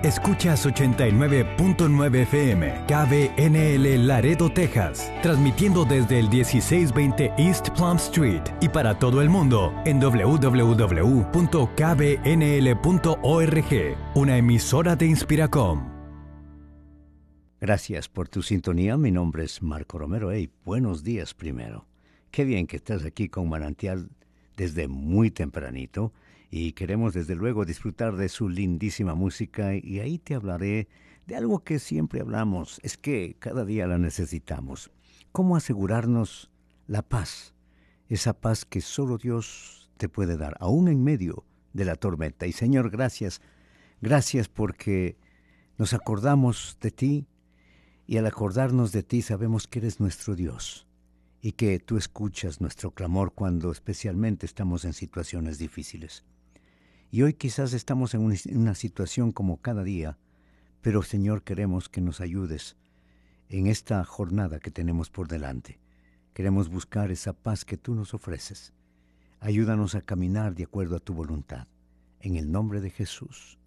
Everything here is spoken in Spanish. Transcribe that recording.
Escuchas 89.9 FM, KBNL Laredo, Texas, transmitiendo desde el 1620 East Plum Street y para todo el mundo en www.kbnl.org, una emisora de Inspiracom. Gracias por tu sintonía. Mi nombre es Marco Romero. Hey, buenos días primero. Qué bien que estás aquí con Manantial desde muy tempranito y queremos desde luego disfrutar de su lindísima música y ahí te hablaré de algo que siempre hablamos, es que cada día la necesitamos. ¿Cómo asegurarnos la paz? Esa paz que solo Dios te puede dar, aún en medio de la tormenta. Y Señor, gracias. Gracias porque nos acordamos de ti. Y al acordarnos de ti sabemos que eres nuestro Dios y que tú escuchas nuestro clamor cuando especialmente estamos en situaciones difíciles. Y hoy quizás estamos en una situación como cada día, pero Señor, queremos que nos ayudes en esta jornada que tenemos por delante. Queremos buscar esa paz que tú nos ofreces. Ayúdanos a caminar de acuerdo a tu voluntad. En el nombre de Jesús.